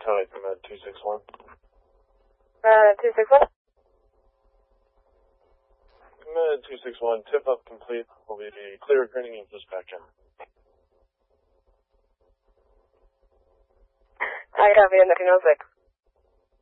Tony from Med 261. 261? Med 261, tip-up complete. Will be clear greening and dispatch in. I copy, nothing else.